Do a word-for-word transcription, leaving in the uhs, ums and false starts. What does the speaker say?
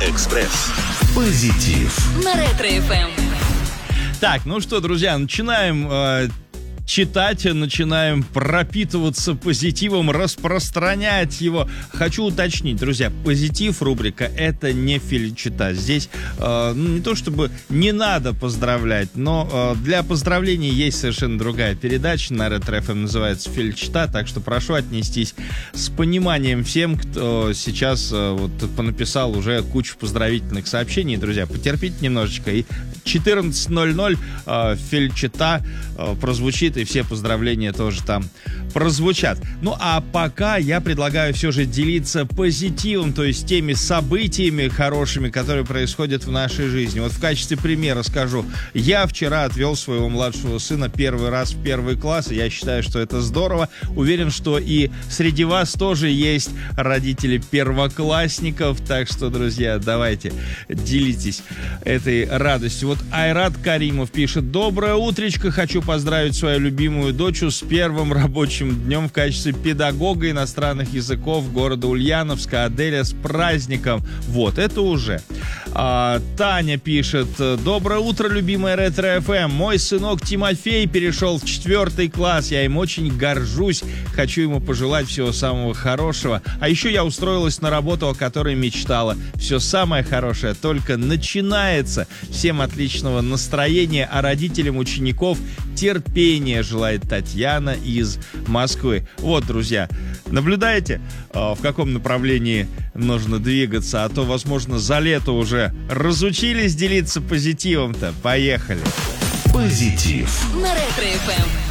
Экспресс. Позитив. На Ретро-эф эм. Так, ну что, друзья, начинаем э, читать, начинаем пропитываться позитивом, распространять его. Хочу уточнить, друзья, позитив рубрика — это не фельчита. Здесь э, ну, не то чтобы не надо поздравлять, но э, для поздравлений есть совершенно другая передача на Ретро-эф эм, называется фельчита, так что прошу отнестись с пониманием всем, кто сейчас э, вот понаписал уже кучу поздравительных сообщений. Друзья, потерпите немножечко, и четырнадцать ноль ноль э, фельчита э, прозвучит, и все поздравления тоже там прозвучат. Ну а пока я предлагаю все же делиться позитивом, то есть теми событиями хорошими, которые происходят в нашей жизни. Вот в качестве примера скажу, я вчера отвел своего младшего сына первый раз в первый класс, и я считаю, что это здорово. Уверен, что и среди вас тоже есть родители первоклассников, так что, друзья, давайте делитесь этой радостью. Вот Айрат Каримов пишет: доброе утречко, хочу поздравить свою любимую дочу с первым рабочим днем в качестве педагога иностранных языков города Ульяновска. Аделя, с праздником. Вот, это уже. А, Таня пишет: доброе утро, любимая Ретро-эф эм. Мой сынок Тимофей перешел в четвертый класс. Я им очень горжусь. Хочу ему пожелать всего самого хорошего. А еще я устроилась на работу, о которой мечтала. Все самое хорошее только начинается. Всем отличного настроения, а родителям учеников терпения желает Татьяна из Москвы. Вот, друзья, наблюдаете, в каком направлении нужно двигаться, а то, возможно, за лето уже разучились делиться позитивом-то. Поехали. Позитив. На Ретро-эф эм.